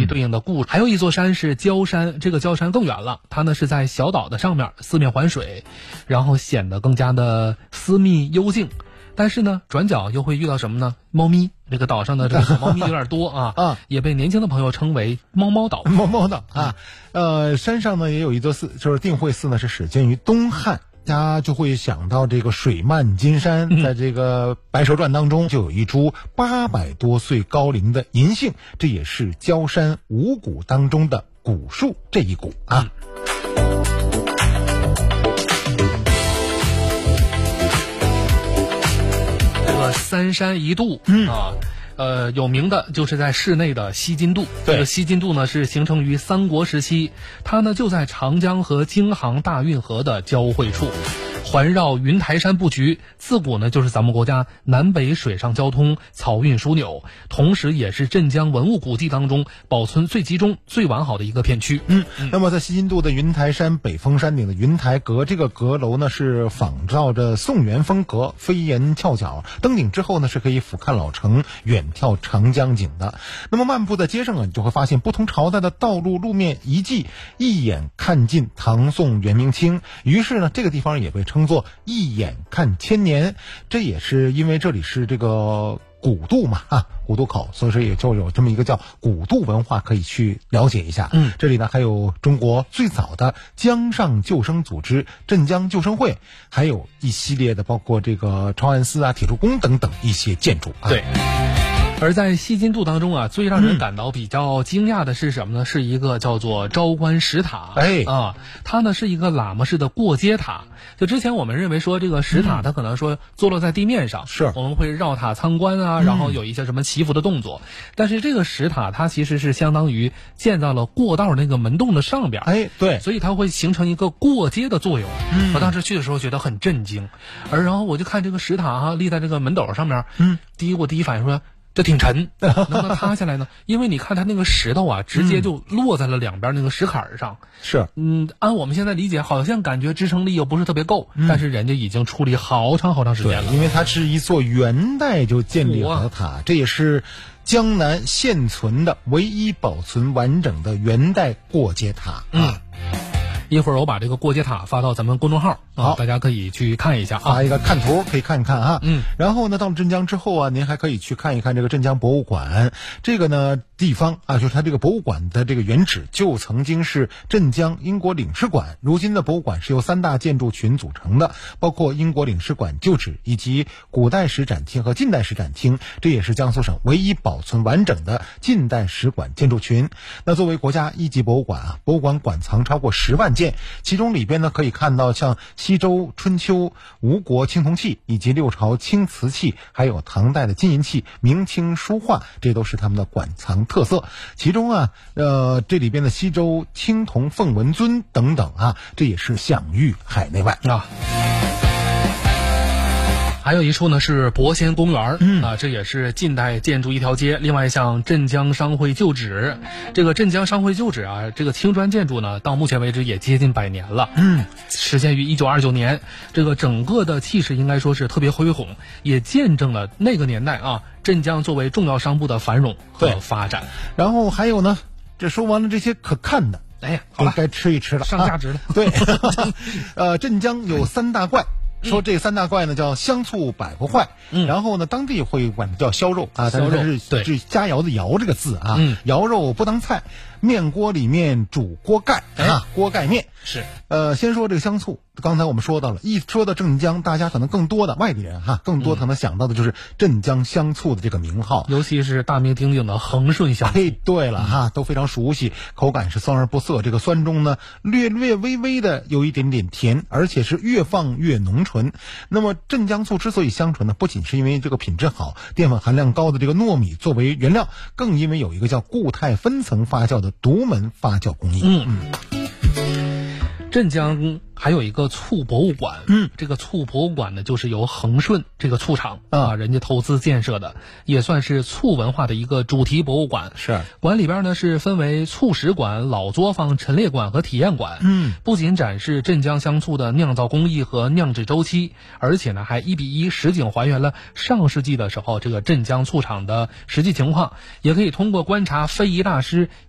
对应的故事。还有一座山是焦山，这个焦山更远了，它呢是在小岛的上面，四面环水，然后显得更加的私密幽静。但是呢，转角又会遇到什么呢？猫咪，这个岛上的这个小猫咪有点多啊，也被年轻的朋友称为猫猫岛。 猫猫岛啊，山上呢也有一座寺，就是定慧寺呢，是始建于东汉。大家就会想到这个水漫金山，在这个《白蛇传》当中就有一株800多岁高龄的银杏，这也是焦山五谷当中的古树这一股啊。 这个三山一渡有名的就是在市内的西津渡。这个西津渡呢是形成于三国时期，它呢就在长江和京杭大运河的交汇处，环绕云台山布局，自古呢就是咱们国家南北水上交通漕运枢纽，同时也是镇江文物古迹当中保存最集中最完好的一个片区。 那么在西津渡的云台山北峰山顶的云台阁，这个阁楼呢是仿照着宋元风格，飞檐翘角，登顶之后呢是可以俯瞰老城，远眺长江景的。那么漫步在街上啊，你就会发现不同朝代的道路路面遗迹，一眼看尽唐宋元明清，于是呢这个地方也被称作一眼看千年。这也是因为这里是这个古渡嘛古渡口，所以说也就有这么一个叫古渡文化可以去了解一下。这里呢还有中国最早的江上救生组织镇江救生会，还有一系列的包括这个长安寺铁柱宫等等一些建筑对。而在西津渡当中啊，最让人感到比较惊讶的是什么呢？是一个叫做昭关石塔。它呢是一个喇嘛式的过街塔。就之前我们认为说这个石塔它可能说坐落在地面上， 是我们会绕塔参观啊，然后有一些什么祈福的动作。但是这个石塔它其实是相当于建在了过道那个门洞的上边。 对， 所以它会形成一个过街的作用。我当时去的时候觉得很震惊，然后我就看这个石塔立在这个门斗上面，我第一反应说这挺沉，能不能塌下来呢？因为你看它那个石头啊，直接就落在了两边那个石坎上。 是， 按我们现在理解，好像感觉支撑力又不是特别够，但是人家已经处理好长时间了。 因为它是一座元代就建立好的塔，这也是江南现存的唯一保存完整的元代过街塔。 一会儿我把这个过街塔发到咱们公众号大家可以去看一下发一个看图可以看一看然后呢到了镇江之后您还可以去看一看这个镇江博物馆。这个呢地方就是它这个博物馆的这个原址就曾经是镇江英国领事馆。如今的博物馆是由3大建筑群组成的，包括英国领事馆旧址以及古代史展厅和近代史展厅，这也是江苏省唯一保存完整的近代史馆建筑群。那作为国家一级博物馆博物馆馆藏超过10万件，其中里边呢可以看到像西周、春秋、吴国青铜器，以及6朝青瓷器，还有唐代的金银器、明清书画，这都是他们的馆藏特色。其中这里边的西周青铜凤纹尊等等这也是享誉海内外还有一处呢是博仙公园这也是近代建筑一条街。另外像镇江商会旧址，这个镇江商会旧址这个青砖建筑呢到目前为止也接近100年了。始建于1929年，这个整个的气势应该说是特别恢宏，也见证了那个年代镇江作为重要商埠的繁荣和发展。 然后还有呢，这说完了这些可看的， 好了， 该吃一吃了， 上价值了。 对镇江有3大怪，说这3大怪呢叫香醋百不坏，然后呢当地会管它叫烧肉但是它是佳肴的肴这个字肴肉不当菜，面锅里面煮锅盖锅盖面是。 先说这个香醋，刚才我们说到了，一说到镇江，大家可能更多的外地人更多可能想到的就是镇江香醋的这个名号， 尤其是大名鼎鼎的恒顺香醋。 对了都非常熟悉，口感是酸而不涩，这个酸中呢略微微的有一点点甜，而且是越放越浓醇。那么镇江醋之所以香醇呢，不仅是因为这个品质好，淀粉含量高的这个糯米作为原料，更因为有一个叫固态分层发酵的独门发酵工艺。 镇江还有一个醋博物馆，这个醋博物馆呢，就是由恒顺这个醋厂人家投资建设的，也算是醋文化的一个主题博物馆。 是， 馆里边呢是分为醋史馆、老作坊陈列馆和体验馆。不仅展示镇江香醋的酿造工艺和酿制周期，而且呢还1:1实景还原了上世纪的时候这个镇江醋厂的实际情况，也可以通过观察非遗大师